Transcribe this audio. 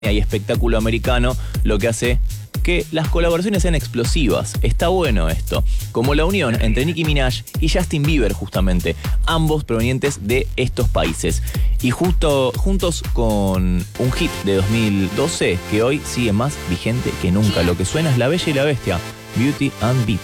y espectáculo americano, lo que hace que las colaboraciones sean explosivas. Está bueno esto. Como la unión entre Nicki Minaj y Justin Bieber, justamente. Ambos provenientes de estos países. Y justo juntos con un hit de 2012 que hoy sigue más vigente que nunca. Lo que suena es La Bella y la Bestia, Beauty and Beat.